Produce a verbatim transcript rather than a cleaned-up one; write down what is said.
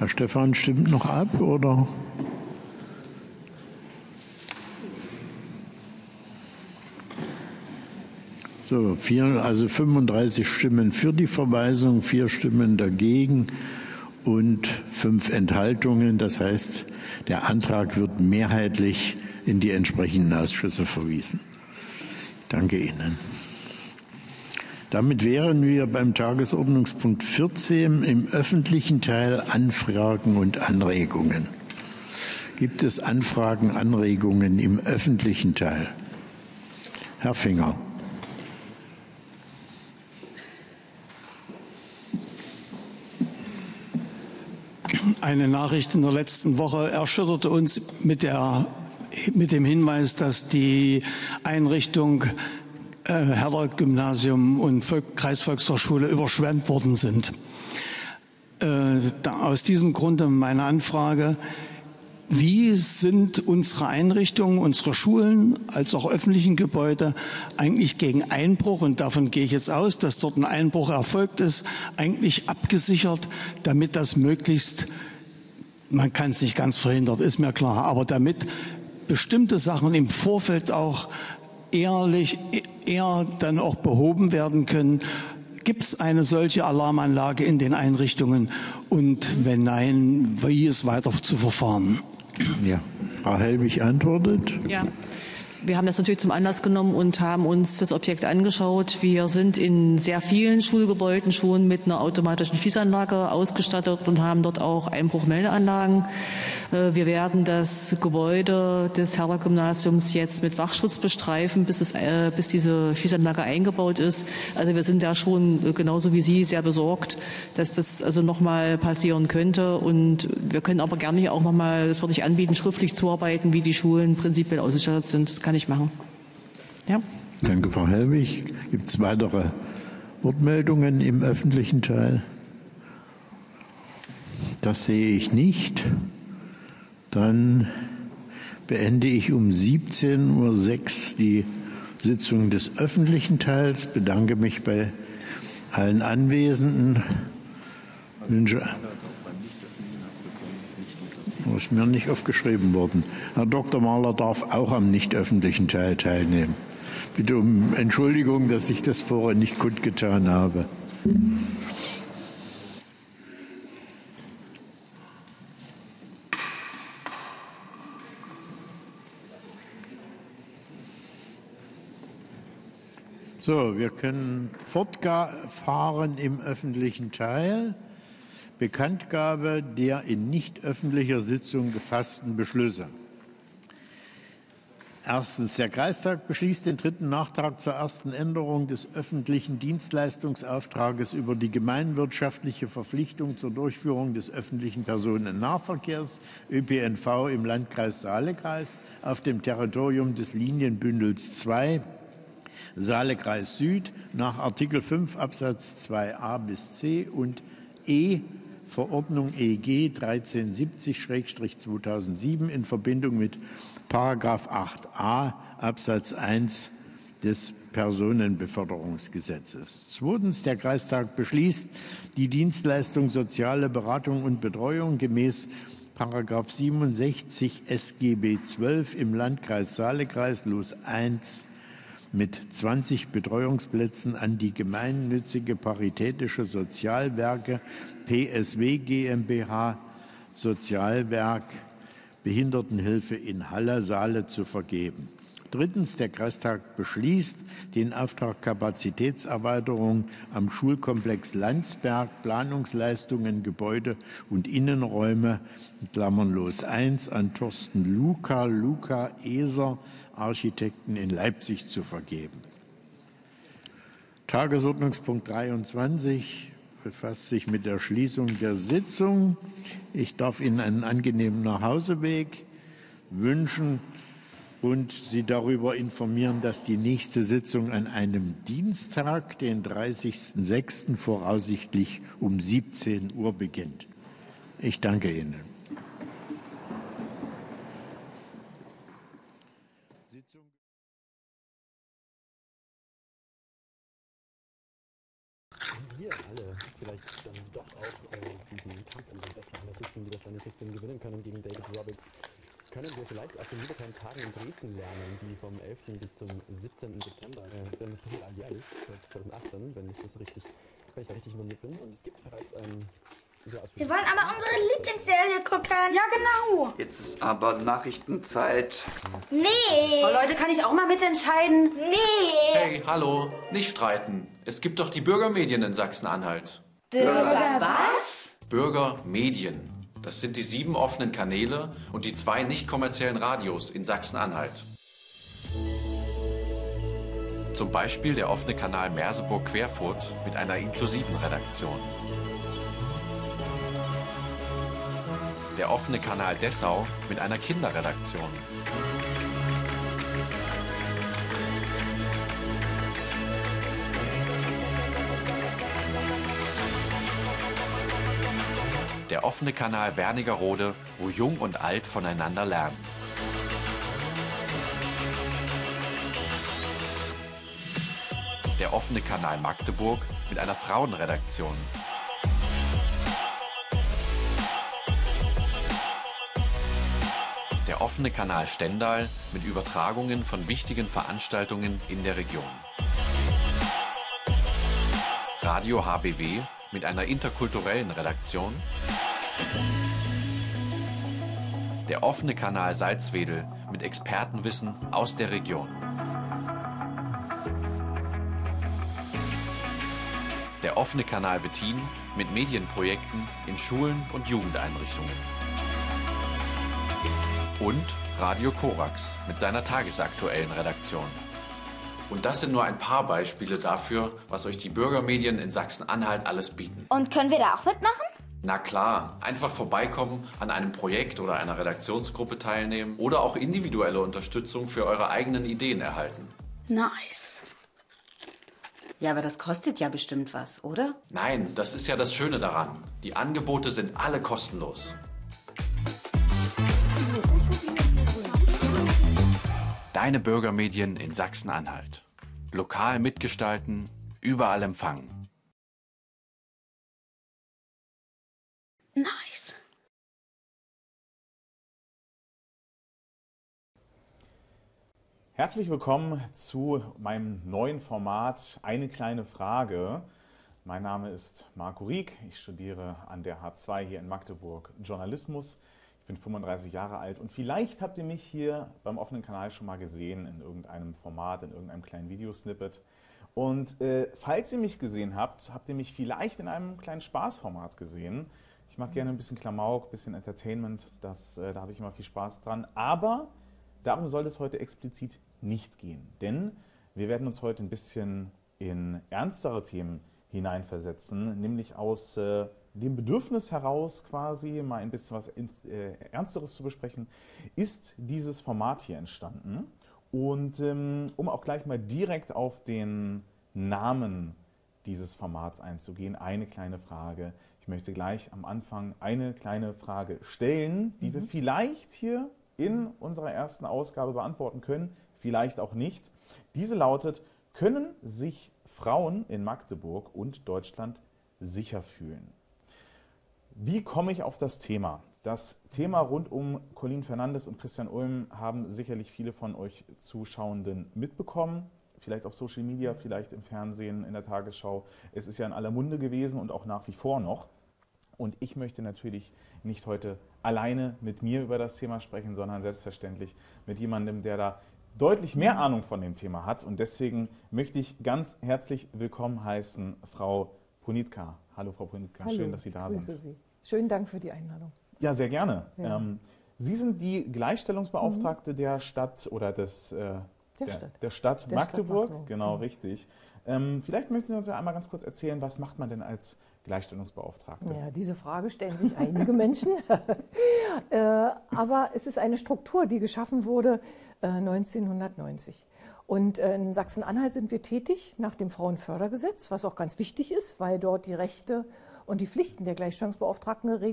Herr Stephan stimmt noch ab, oder? So, vier, also fünfunddreißig Stimmen für die Verweisung, vier Stimmen dagegen und fünf Enthaltungen. Das heißt, der Antrag wird mehrheitlich in die entsprechenden Ausschüsse verwiesen. Danke Ihnen. Damit wären wir beim Tagesordnungspunkt vierzehn im öffentlichen Teil Anfragen und Anregungen. Gibt es Anfragen, Anregungen im öffentlichen Teil? Herr Finger. Eine Nachricht in der letzten Woche erschütterte uns mit, der, mit dem Hinweis, dass die Einrichtung äh, Herder-Gymnasium und Volk, Kreisvolkshochschule überschwemmt worden sind. Äh, da, aus diesem Grunde meine Anfrage: Wie sind unsere Einrichtungen, unsere Schulen als auch öffentlichen Gebäude eigentlich gegen Einbruch, und davon gehe ich jetzt aus, dass dort ein Einbruch erfolgt ist, eigentlich abgesichert, damit das möglichst, man kann es nicht ganz verhindern, ist mir klar, aber damit bestimmte Sachen im Vorfeld auch ehrlich, eher dann auch behoben werden können? Gibt es eine solche Alarmanlage in den Einrichtungen? Und wenn nein, wie ist weiter zu verfahren? Ja, Frau Helbig antwortet. Ja. Wir haben das natürlich zum Anlass genommen und haben uns das Objekt angeschaut. Wir sind in sehr vielen Schulgebäuden schon mit einer automatischen Schließanlage ausgestattet und haben dort auch Einbruchmeldeanlagen. Wir werden das Gebäude des Herder-Gymnasiums jetzt mit Wachschutz bestreifen, bis, es, bis diese Schließanlage eingebaut ist. Also wir sind da schon genauso wie Sie sehr besorgt, dass das also nochmal passieren könnte. Und wir können aber gerne auch nochmal, das würde ich anbieten, schriftlich zuarbeiten, wie die Schulen prinzipiell ausgestattet sind. Das kann ich machen. Ja. Danke, Frau Helbig. Gibt es weitere Wortmeldungen im öffentlichen Teil? Das sehe ich nicht. Dann beende ich um siebzehn Uhr sechs die Sitzung des öffentlichen Teils, bedanke mich bei allen Anwesenden, wünsche. Das ist mir nicht aufgeschrieben worden. Herr Doktor Mahler darf auch am nicht öffentlichen Teil teilnehmen. Bitte um Entschuldigung, dass ich das vorher nicht kundgetan habe. So, wir können fortfahren im öffentlichen Teil. Bekanntgabe der in nicht öffentlicher Sitzung gefassten Beschlüsse. Erstens. Der Kreistag beschließt den dritten Nachtrag zur ersten Änderung des öffentlichen Dienstleistungsauftrages über die gemeinwirtschaftliche Verpflichtung zur Durchführung des öffentlichen Personennahverkehrs Ö P N V im Landkreis Saalekreis auf dem Territorium des Linienbündels zwei Saalekreis Süd nach Artikel fünf Absatz zwei a bis c und E Verordnung E G dreitausendsiebzig zweitausendsieben in Verbindung mit Paragraph acht a Absatz eins des Personenbeförderungsgesetzes. Zweitens. Der Kreistag beschließt die Dienstleistung soziale Beratung und Betreuung gemäß Paragraph siebenundsechzig S G B zwölf im Landkreis Saalekreis Los eins mit zwanzig Betreuungsplätzen an die gemeinnützige Paritätische Sozialwerke P S W GmbH Sozialwerk Behindertenhilfe in Halle Saale zu vergeben. Drittens. Der Kreistag beschließt den Auftrag Kapazitätserweiterung am Schulkomplex Landsberg, Planungsleistungen, Gebäude und Innenräume, Klammern Los eins, an Thorsten Luca, Luca Eser, Architekten in Leipzig zu vergeben. Tagesordnungspunkt dreiundzwanzig befasst sich mit der Schließung der Sitzung. Ich darf Ihnen einen angenehmen Nachhauseweg wünschen und Sie darüber informieren, dass die nächste Sitzung an einem Dienstag, den dreißigsten sechsten voraussichtlich um siebzehn Uhr beginnt. Ich danke Ihnen. Sitzung wir alle vielleicht dann doch auch äh, diesen Kampf um den besten Anarchisten, Widerstandisten gewinnen können gegen David Roberts, können wir vielleicht aus den Libertären Tagen in Dresden lernen, die vom elften bis zum siebzehnten September, äh, denn es passiert alljährlich, seit zweitausendachtzehn, wenn ich das richtig, wenn ich da richtig informiert bin. Und es gibt bereits ein sehr Wir wollen aber unsere Lieblingsserie gucken. Ja, genau. Jetzt ist aber Nachrichtenzeit. Nee. Oh, Leute, kann ich auch mal mitentscheiden? Nee. Hey, hallo, nicht streiten. Es gibt doch die Bürgermedien in Sachsen-Anhalt. Bürger was? Bürgermedien. Das sind die sieben offenen Kanäle und die zwei nicht kommerziellen Radios in Sachsen-Anhalt. Zum Beispiel der offene Kanal Merseburg-Querfurt mit einer inklusiven Redaktion. Der offene Kanal Dessau mit einer Kinderredaktion. Der offene Kanal Wernigerode, wo Jung und Alt voneinander lernen. Der offene Kanal Magdeburg mit einer Frauenredaktion. Der offene Kanal Stendal mit Übertragungen von wichtigen Veranstaltungen in der Region. Radio H B W mit einer interkulturellen Redaktion. Der offene Kanal Salzwedel mit Expertenwissen aus der Region. Der offene Kanal Wettin mit Medienprojekten in Schulen und Jugendeinrichtungen. Und Radio Korax mit seiner tagesaktuellen Redaktion. Und das sind nur ein paar Beispiele dafür, was euch die Bürgermedien in Sachsen-Anhalt alles bieten. Und können wir da auch mitmachen? Na klar, einfach vorbeikommen, an einem Projekt oder einer Redaktionsgruppe teilnehmen oder auch individuelle Unterstützung für eure eigenen Ideen erhalten. Nice. Ja, aber das kostet ja bestimmt was, oder? Nein, das ist ja das Schöne daran. Die Angebote sind alle kostenlos. Deine Bürgermedien in Sachsen-Anhalt. Lokal mitgestalten, überall empfangen. Nice. Herzlich willkommen zu meinem neuen Format Eine kleine Frage. Mein Name ist Marco Rieck, ich studiere an der H zwei hier in Magdeburg Journalismus. Ich bin fünfunddreißig Jahre alt und vielleicht habt ihr mich hier beim offenen Kanal schon mal gesehen in irgendeinem Format, in irgendeinem kleinen Videosnippet. Und äh, falls ihr mich gesehen habt, habt ihr mich vielleicht in einem kleinen Spaßformat gesehen. Ich mag gerne ein bisschen Klamauk, ein bisschen Entertainment, das, äh, da habe ich immer viel Spaß dran. Aber darum soll es heute explizit nicht gehen, denn wir werden uns heute ein bisschen in ernstere Themen hineinversetzen, nämlich aus äh, dem Bedürfnis heraus quasi mal ein bisschen was äh, Ernsteres zu besprechen, ist dieses Format hier entstanden. Und ähm, um auch gleich mal direkt auf den Namen dieses Formats einzugehen, eine kleine Frage. Ich möchte gleich am Anfang eine kleine Frage stellen, die mhm. wir vielleicht hier in unserer ersten Ausgabe beantworten können, vielleicht auch nicht. Diese lautet: Können sich Frauen in Magdeburg und Deutschland sicher fühlen? Wie komme ich auf das Thema? Das Thema rund um Colleen Fernandes und Christian Ulm haben sicherlich viele von euch Zuschauenden mitbekommen. Vielleicht auf Social Media, vielleicht im Fernsehen, in der Tagesschau. Es ist ja in aller Munde gewesen und auch nach wie vor noch. Und ich möchte natürlich nicht heute alleine mit mir über das Thema sprechen, sondern selbstverständlich mit jemandem, der da deutlich mehr Ahnung von dem Thema hat. Und deswegen möchte ich ganz herzlich willkommen heißen Frau Punitka. Hallo Frau Punitka, Hallo, schön, dass Sie da grüße sind. Sie. Schönen Dank für die Einladung. Ja, sehr gerne. Ja. Ähm, Sie sind die Gleichstellungsbeauftragte mhm. der Stadt oder des, äh, der, der, Stadt. der Stadt der Magdeburg. Stadt Magdeburg. Genau, mhm. richtig. Ähm, vielleicht möchten Sie uns ja einmal ganz kurz erzählen, was macht man denn als Gleichstellungsbeauftragte? Ja, diese Frage stellen sich einige Menschen. äh, aber es ist eine Struktur, die geschaffen wurde äh, neunzehnhundertneunzig. Und äh, in Sachsen-Anhalt sind wir tätig nach dem Frauenfördergesetz, was auch ganz wichtig ist, weil dort die Rechte und die Pflichten der Gleichstellungsbeauftragten geregelt